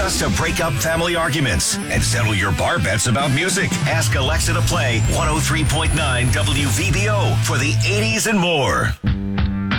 us to break up family arguments and settle your bar bets about music. Ask Alexa to play 103.9 WVBO for the 80s and more.